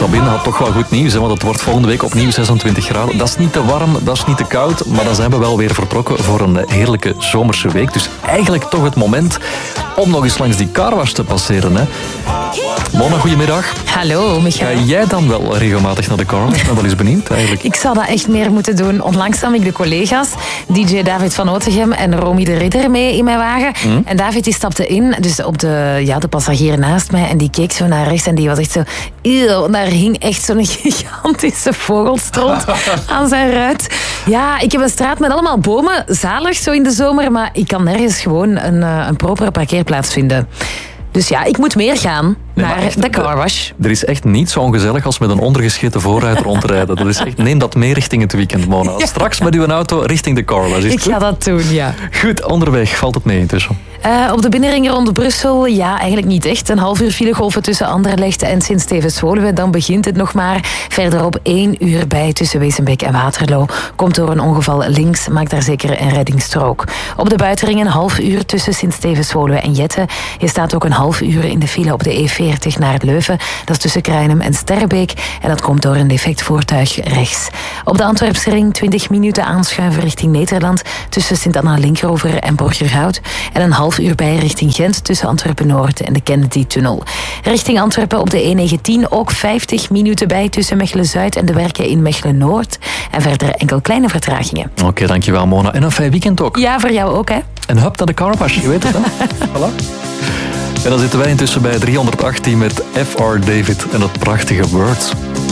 Sabine had toch wel goed nieuws, hè, want het wordt volgende week opnieuw 26 graden. Dat is niet te warm, dat is niet te koud, maar dan zijn we wel weer vertrokken voor een heerlijke zomerse week. Dus eigenlijk toch het moment om nog eens langs die carwash te passeren. Hè. Mona, goedemiddag. Hallo, Michael. Ga jij dan wel regelmatig naar de carwash? Ik ben wel eens benieuwd eigenlijk. Ik zou dat echt meer moeten doen. Onlangs nam ik de collega's, DJ David van Otegem en Romy de Ridder mee in mijn wagen. En David die stapte in, dus op de passagier naast mij, en die keek zo naar rechts en die was echt zo... Daar hing echt zo'n gigantische vogelstront aan zijn ruit. Ja, ik heb een straat met allemaal bomen, zalig zo in de zomer, maar ik kan nergens gewoon een propere parkeerplaats vinden. Dus ja, ik moet meer gaan naar de carwash. Er is echt niet zo ongezellig als met een ondergescheten voorruit rondrijden. Dat is echt, neem dat mee richting het weekend, Mona. Ja. Straks met uw auto richting de carwash. Ik ga dat doen, ja. Goed, onderweg valt het mee intussen. Op de binnenring rond Brussel, ja, eigenlijk niet echt. Een half uur filegolven tussen Anderlecht en Sint-Stevens-Woluwe. Dan begint het nog maar. Verderop 1 uur bij tussen Wezenbeek en Waterloo. Komt door een ongeval links, maakt daar zeker een reddingsstrook. Op de buitenring een half uur tussen Sint-Stevens-Woluwe en Jette. Je staat ook een half uur in de file op de E40 naar Leuven. Dat is tussen Kruinem en Sterrebeek. En dat komt door een defect voertuig rechts. Op de Antwerpse ring 20 minuten aanschuiven richting Nederland. Tussen Sint-Anna-Linkeroever en Borgerhout. En een half uur bij richting Gent tussen Antwerpen-Noord en de Kennedy-tunnel. Richting Antwerpen op de E19 ook 50 minuten bij tussen Mechelen-Zuid en de werken in Mechelen-Noord. En verder enkel kleine vertragingen. Oké, dankjewel Mona. En een fijn weekend ook. Ja, voor jou ook, hè. En hup naar de carwash, je weet het, hè. Voilà. En dan zitten wij intussen bij 318 met F.R. David en dat prachtige Words.